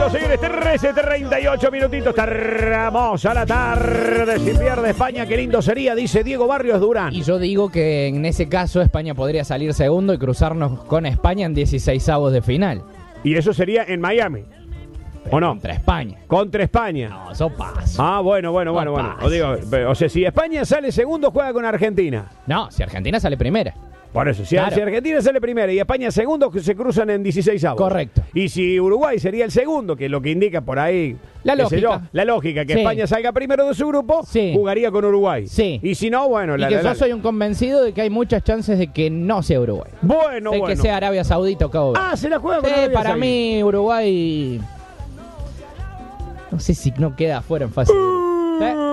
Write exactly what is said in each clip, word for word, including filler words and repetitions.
lindo, señores. trece treinta y ocho minutitos. Estamos a la tarde. Si pierde España, qué lindo sería, dice Diego Barrios Durán. Y yo digo que en ese caso España podría salir segundo y cruzarnos con España en dieciseisavos de final. Y eso sería en Miami. ¿O no? Contra España. Contra España. No, eso pasa. Ah, bueno, bueno, bueno, No bueno. pasa. O, digo, o sea, si España sale segundo, juega con Argentina. No, si Argentina sale primera. Por eso, si, Claro. si Argentina sale primera y España segundo, se cruzan en dieciseisavos. Correcto. Y si Uruguay sería el segundo, que es lo que indica por ahí La qué sé lógica. yo, la lógica, que Sí. España salga primero de su grupo, Sí. jugaría con Uruguay. Sí. Y si no, bueno, Y la, que la, yo la- soy un convencido de que hay muchas chances de que no sea Uruguay. Bueno, de bueno. que sea Arabia Saudita o Cabo Verde. Ah, se la juega con Sí, Arabia para Saudita. mí Uruguay... No sé si no queda afuera en fase. ¿Eh? ¿Eh?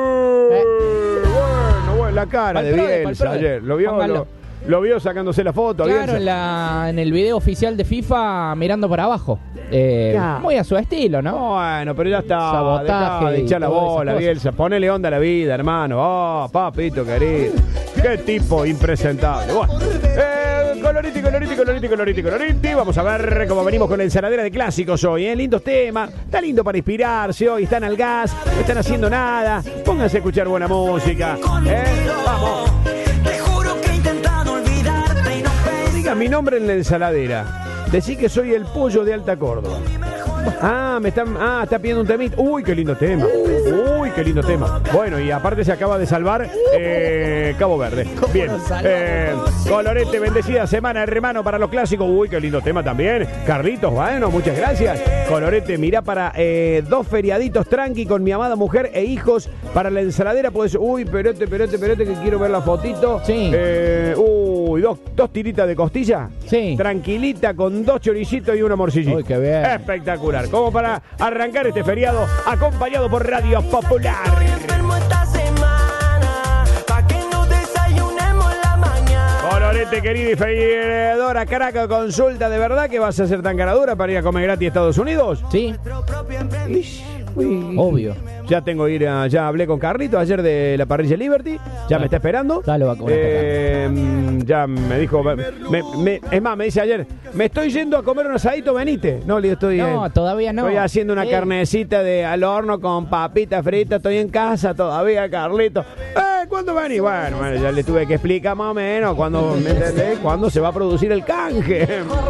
Bueno, bueno, la cara de Palprode, Bielsa Palprode. ayer. Lo vio, Póngalo. lo, lo vio sacándose la foto. Claro, Bielsa. en, la, en el video oficial de FIFA mirando para abajo. Eh, Ya. Muy a su estilo, ¿no? Bueno, pero ya está. Sabotaje Dejá de y echar la todas esas bola, cosas. Bielsa. Ponele onda a la vida, hermano. Oh, papito querido. Qué tipo impresentable. Bueno. Eh, coloriti, coloriti, coloriti, coloriti, coloriti. Vamos a ver cómo venimos con la ensaladera de clásicos hoy, ¿eh? Lindos temas. Está lindo para inspirarse hoy. Están al gas, no están haciendo nada. Pónganse a escuchar buena música. ¿Eh? Vamos. Te juro que he intentado olvidarte y no pensé. Diga mi nombre en la ensaladera. Decí que soy el pollo de Alta Córdoba. Ah, me están. Ah, está pidiendo un temita. Uy, qué lindo tema. Uy, qué lindo tema. Bueno, y aparte se acaba de salvar eh, Cabo Verde. Bien. nos salvamos? Eh, Colorete, bendecida semana, hermano, para los clásicos. Uy, qué lindo tema también. Carlitos, bueno, muchas gracias. Colorete, mirá para eh, dos feriaditos tranqui con mi amada mujer e hijos para la ensaladera. Pues, uy, perote, perote, perote, que quiero ver la fotito. Sí. Eh, uy, dos, dos tiritas de costilla. Sí. Tranquilita con dos choricitos y una morcillita. Uy, qué bien. Espectacular. Como para arrancar este feriado acompañado por Radio Popular. Enfermo esta semana, pa' que no desayunemos en la mañana. Colorete, querida y feidora Caraca, consulta, ¿de verdad que vas a ser tan caradura para ir a comer gratis a Estados Unidos? Sí, Ish, uy. obvio. Ya tengo que ir a, ya hablé con Carlito ayer de la parrilla Liberty, ya me está esperando. Ya lo va a comer Eh, ya me dijo, me- me- es más, me dice ayer, me estoy yendo a comer un asadito, venite. No, le digo, estoy No, eh, todavía no. Estoy haciendo una Sí. carnecita de al horno con papita frita, estoy en casa todavía, Carlito. Eh, ¿cuándo venís? Bueno, bueno, ya le tuve que explicar más o menos cuándo, ¿me entendés? ¿Cuándo se va a producir el canje?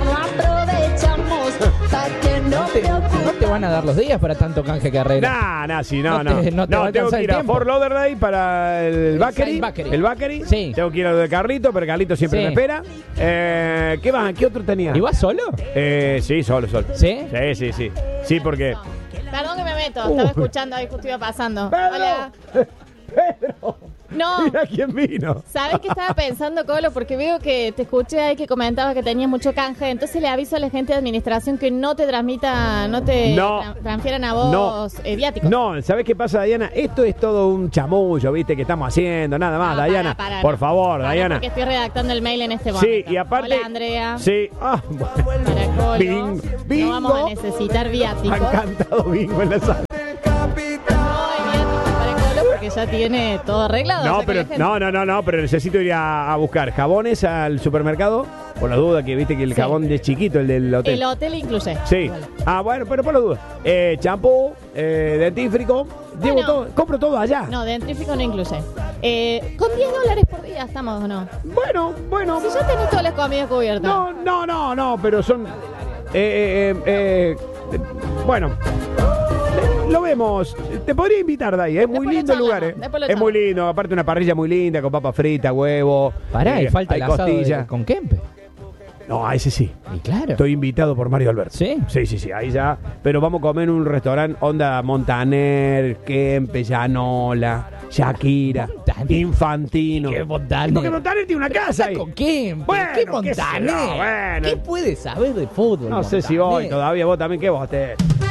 Aprovechamos para que no ¿No te, no te van a dar los días para tanto canje carrera? Nah, nah, sí, no, No no. te- No, no te va a tengo alcanzar que ir el a tiempo. Fort Lauderdale para el El bakery. Saint Bakery. El bakery. Sí. Tengo que ir a lo de Carlito, pero Carlito siempre Sí. me espera. Eh, ¿Qué más? ¿Qué otro tenía? ¿Y vas solo? Eh, sí, solo, solo. ¿Sí? Sí, sí, sí. Sí, porque... Perdón que me meto, Uh. estaba escuchando ahí, justo iba pasando. ¡Pedro! Hola. ¡Pedro! No, Mira quién vino. ¿sabes qué estaba pensando, Colo? Porque veo que te escuché ahí que comentabas que tenías mucho canje. Entonces le aviso a la gente de administración que no te transmita, no te No. tra- transfieran a vos No. eh, viáticos. No, ¿sabes qué pasa, Diana? Esto es todo un chamullo, ¿viste? Que estamos haciendo, nada más, No, Diana. para, para, por no. favor, Para, Diana. Porque estoy redactando el mail en este Sí, momento. y aparte... Hola, Andrea. Sí. Ah, bueno. Para Colo. Bing, bingo. No vamos a necesitar viáticos. Han cantado bingo en la sala. No hay viáticos para Colo porque ya tiene todo arreglado. No, o sea, con pero, la gente. no, no, no, no, pero necesito ir a, a buscar jabones al supermercado. Por la duda que viste que el Sí. jabón es chiquito, el del hotel. El hotel incluye. Sí. Vale. Ah, bueno, pero por la duda. Eh, champú, eh, dentífrico. Llevo Bueno. todo, compro todo allá. No, dentrífico no incluye. Eh, con diez dólares por día estamos, ¿o no? Bueno, bueno. Si ya tenés todas las comidas cubiertas. No, no, no, no, pero son. Eh, eh, eh, eh, bueno. Eh, Lo vemos. Te podría invitar de ahí. Es muy Después lo lindo el lugar, charlamos, eh. después lo Es muy charlamos. lindo. Aparte, una parrilla muy linda con papa frita, huevo. Pará, eh, y falta hay el asado de- costilla. con Kempe. No, a ese sí. Y claro. Estoy invitado por Mario Alberto. ¿Sí? Sí, sí, sí, ahí ya. Pero vamos a comer en un restaurante onda Montaner, Kempe, Llanola, Shakira, Montaner. Infantino. ¿Qué Montaner? Porque Montaner tiene una casa ahí. ¿Con quién? Bueno, ¿Qué qué Montaner? sé yo, bueno. ¿Qué puede saber de fútbol? No sé si voy Montaner? todavía, vos también, ¿qué vos te?